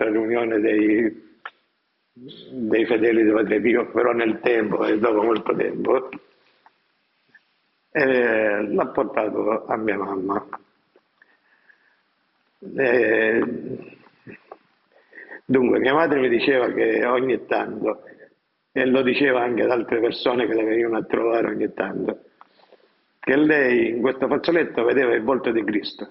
una riunione dei fedeli di Padre Pio, però nel tempo e dopo molto tempo, l'ha portato a mia mamma. Dunque, mia madre mi diceva che ogni tanto, e lo diceva anche ad altre persone che la venivano a trovare ogni tanto, che lei in questo fazzoletto vedeva il volto di Cristo.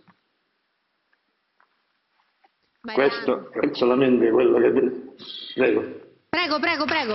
Questo è solamente quello che... Prego. Prego, prego, prego.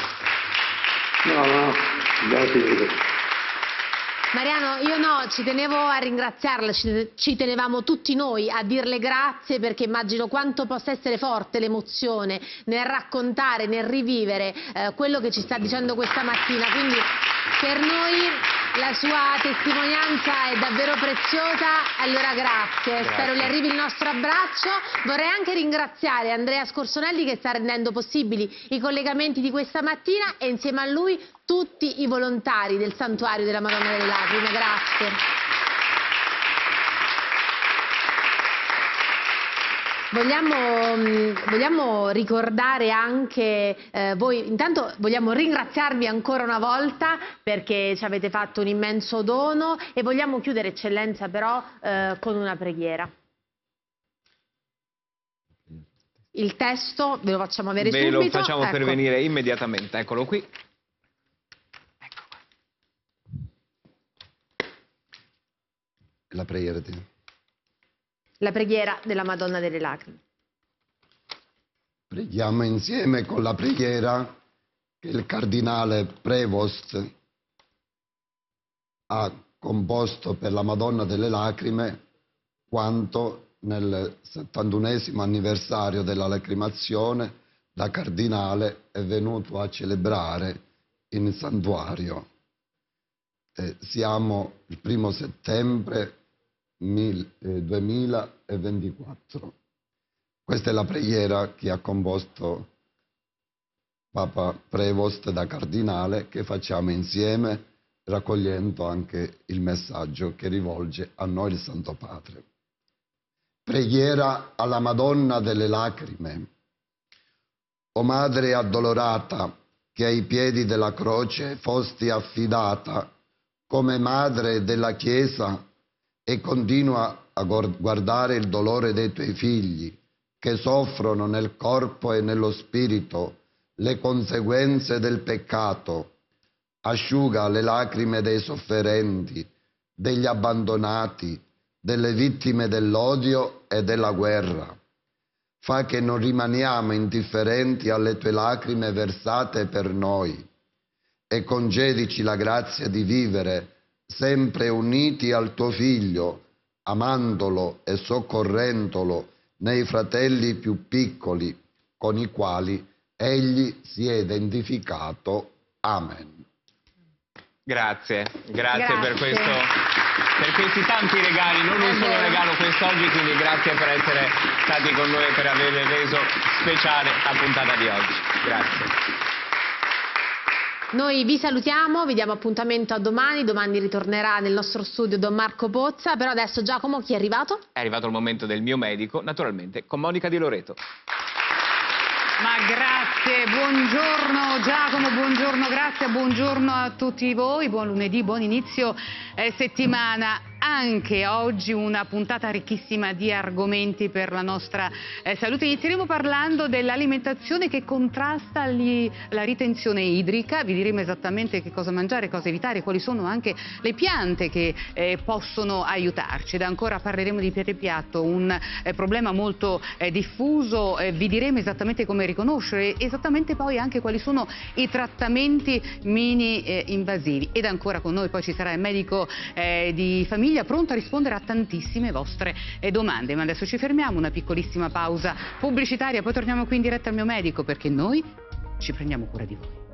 No, abbiamo finito. Mariano, io no, ci tenevo a ringraziarla, ci tenevamo tutti noi a dirle grazie, perché immagino quanto possa essere forte l'emozione nel raccontare, nel rivivere quello che ci sta dicendo questa mattina, quindi per noi la sua testimonianza è davvero preziosa, allora grazie. Spero le arrivi il nostro abbraccio. Vorrei anche ringraziare Andrea Scorsonelli che sta rendendo possibili i collegamenti di questa mattina e insieme a lui tutti i volontari del Santuario della Madonna delle Lacrime. Grazie. Vogliamo ricordare anche voi, intanto vogliamo ringraziarvi ancora una volta perché ci avete fatto un immenso dono e vogliamo chiudere, Eccellenza, però con una preghiera. Il testo ve lo facciamo avere subito. Ve lo facciamo ecco. pervenire immediatamente, eccolo qui. Ecco qua. La preghiera di... La preghiera della Madonna delle Lacrime. Preghiamo insieme con la preghiera che il cardinale Prevost ha composto per la Madonna delle Lacrime quanto nel 71esimo anniversario della lacrimazione da cardinale è venuto a celebrare in santuario. Siamo il 1° settembre 2024. Questa è la preghiera che ha composto Papa Prevost da cardinale, che facciamo insieme, raccogliendo anche il messaggio che rivolge a noi il Santo Padre. Preghiera alla Madonna delle Lacrime. O Madre addolorata, che ai piedi della croce fosti affidata come Madre della Chiesa e continua a guardare il dolore dei tuoi figli che soffrono nel corpo e nello spirito le conseguenze del peccato. Asciuga le lacrime dei sofferenti, degli abbandonati, delle vittime dell'odio e della guerra. Fa che non rimaniamo indifferenti alle tue lacrime versate per noi e concedici la grazia di vivere sempre uniti al tuo Figlio, amandolo e soccorrendolo nei fratelli più piccoli con i quali egli si è identificato. Amen. Grazie per questi tanti regali, non un solo regalo quest'oggi, quindi grazie per essere stati con noi e per aver reso speciale la puntata di oggi. Grazie. Noi vi salutiamo, vi diamo appuntamento a domani ritornerà nel nostro studio Don Marco Pozza, però adesso Giacomo, chi è arrivato? È arrivato il momento del mio medico, naturalmente con Monica Di Loreto. Ma grazie, buongiorno Giacomo, buongiorno Grazia, buongiorno a tutti voi, buon lunedì, buon inizio settimana. Anche oggi una puntata ricchissima di argomenti per la nostra salute. Inizieremo parlando dell'alimentazione che contrasta la ritenzione idrica. Vi diremo esattamente che cosa mangiare, cosa evitare, quali sono anche le piante che possono aiutarci. Ed ancora parleremo di piatto, un problema molto diffuso. Vi diremo esattamente come riconoscere, esattamente poi anche quali sono i trattamenti mini invasivi. Ed ancora con noi poi ci sarà il medico di famiglia pronto a rispondere a tantissime vostre domande. Ma adesso ci fermiamo, una piccolissima pausa pubblicitaria, poi torniamo qui in diretta al mio medico, perché noi ci prendiamo cura di voi.